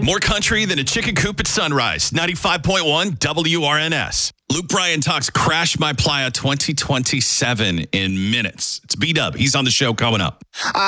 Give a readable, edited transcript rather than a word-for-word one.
More country than a chicken coop at sunrise. 95.1 WRNS. Luke Bryan talks Crash My Playa 2027 in minutes. It's B-Dub. He's on the show coming up.